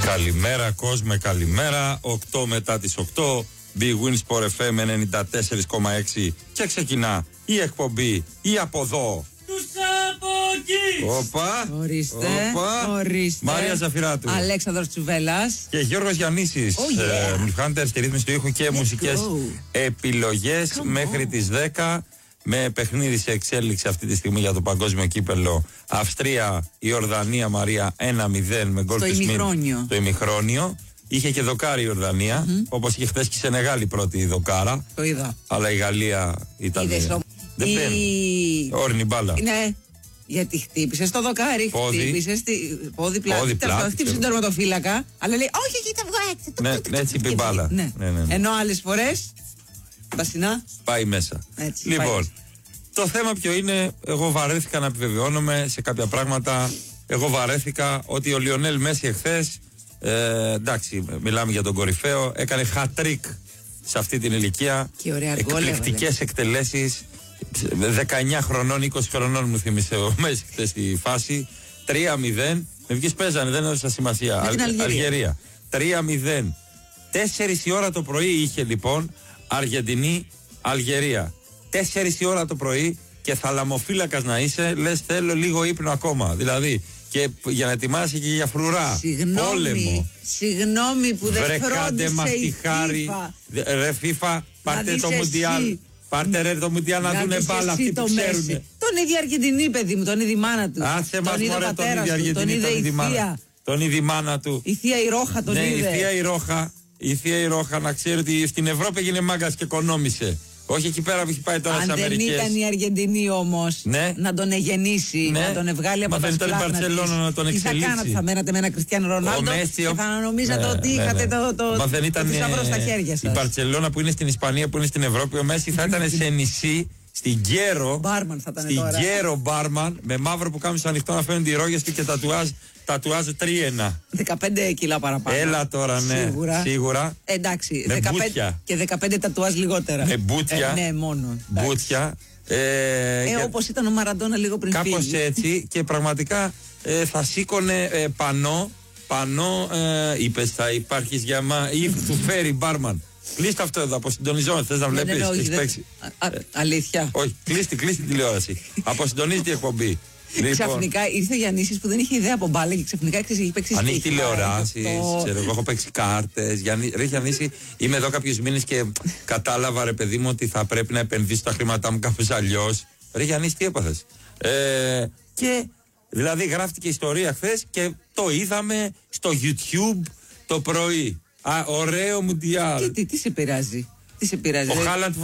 Καλημέρα κόσμε, καλημέρα. 8 μετά τις 8, Big Win Sport FM 94,6 και ξεκινά η εκπομπή ή από εδώ. Τους από εκεί. Όπα. Ορίστε. Ορίστε. Μάρια Ζαφυράτου. Αλέξανδρος Τσουβέλλας. Και Γιώργος Γιαννίσης. Μιλχάντερ στη ρύθμιση του ήχου και μουσικές επιλογές μέχρι τις 10. Με παιχνίδι σε εξέλιξη αυτή τη στιγμή για το παγκόσμιο κύπελο. Αυστρία, Ιορδανία, Μαρία 1-0 με γκολ του Σμιτ. Το ημιχρόνιο. Είχε και δοκάρι η Ιορδανία. Όπως είχε χθες και σε Σενεγάλη πρώτη δοκάρα. Το είδα. Αλλά η Γαλλία ήταν. Δεν παίρνει. Όρνη μπάλα. Ναι. Γιατί χτύπησε στο δοκάρι, χτύπησε πόδι πλάτη. Χτύπησε τον τερματοφύλακα. Αλλά λέει, όχι, εκεί τα βγω έξω. Ναι, έτσι είπε η μπάλα. Ενώ άλλες φορές. Μπασινά. Πάει μέσα. Έτσι, λοιπόν, το θέμα ποιο είναι, εγώ βαρέθηκα να επιβεβαιώνομαι σε κάποια πράγματα. Εγώ βαρέθηκα ότι ο Λιονέλ Μέση εχθές, εντάξει, μιλάμε για τον κορυφαίο, έκανε hat-trick σε αυτή την ηλικία. Εκπληκτικές εκτελέσεις. 19 χρονών, 20 χρονών μου θύμισε ο Μέση χθες στη φάση. 3-0. Με βγεις παίζανε, δεν έδωσα σημασία. Αλγερία. 3-0. 4 η ώρα το πρωί είχε λοιπόν Αργεντινή, Αλγερία. 4 η ώρα το πρωί και θαλαμοφύλακας να είσαι, λες θέλω λίγο ύπνο ακόμα. Δηλαδή, και για να ετοιμάσει και για φρουρά. Πόλεμο. Συγγνώμη που δεν φρόντισε η FIFA. Ρε FIFA, πάρτε το Μουντιάλ. Πάρτε ρε το Μουντιάλ να δούνε μπάλα αυτοί που ξέρουν. Τον ίδιο Αργεντινή, παιδί μου, τον είδε η μάνα του. Άσε μας μωρέ τον ίδιο Αργεντινή, τον είδε η μάνα. Τον είδε η μάνα του. Η θεία η Ρόχα τον είδε. Ναι, η θεία η Ρόχα. Η θεία η Ρόχα να ξέρει ότι στην Ευρώπη έγινε μάγκας και οικονόμησε. Όχι εκεί πέρα που έχει πάει τώρα στις Αμερικές. Αν δεν ήταν η Αργεντινή όμως, να τον εγεννήσει, να τον βγάλει από τα σπλάχνα. Μα δεν ήταν η Μπαρτσελόνα να τον εξελίξει. Τι θα κάνατε, θα μένατε με ένα Κριστιάνο Ρονάλντο και θα νομίζατε ότι είχατε το θησαυρό στα χέρια σας. Η Μπαρτσελόνα που είναι στην Ισπανία, που είναι στην Ευρώπη, ο Μέση θα ήταν σε νησί. Στην Γκέρο, μπάρμαν, με μαύρο που κάνουν ανοιχτό να φαίνονται οι ρόγες του και τατουάζ τρίαινα. 15 κιλά παραπάνω. Έλα τώρα, ναι. Σίγουρα. Εντάξει, με 15 μπούτια. Και 15 τατουάζ λιγότερα. Με μπούτια. Ναι, μόνο. Μπούτια. Όπως ήταν ο Μαραντόνα λίγο πριν φύγει. Κάπως έτσι και πραγματικά θα σήκωνε πανό, είπες θα υπάρχεις για ή του φέρει μπάρμαν. Κλείστε αυτό εδώ, αποσυντονιζόμαστε. Θες να βλέπεις, έχεις παίξει. Αλήθεια. Όχι, κλείστη τηλεόραση. Αποσυντονίζεται η εκπομπή. Ξαφνικά ήρθε ο Γιαννίσης που δεν είχε ιδέα από μπάλα και ξαφνικά έχει παίξει. Ανοίγει τηλεοράσεις, ξέρω εγώ, έχω παίξει κάρτες. Ρε Γιαννίση, είμαι εδώ κάποιους μήνες και κατάλαβα ρε παιδί μου ότι θα πρέπει να επενδύσω τα χρήματά μου κάπως αλλιώς. Ρε Γιαννίση, τι έπαθες. Και δηλαδή γράφτηκε ιστορία χθες και το είδαμε στο YouTube το πρωί. Ωραίο Μουντιάλ. Τι σε πειράζει. Ο Χάλαντ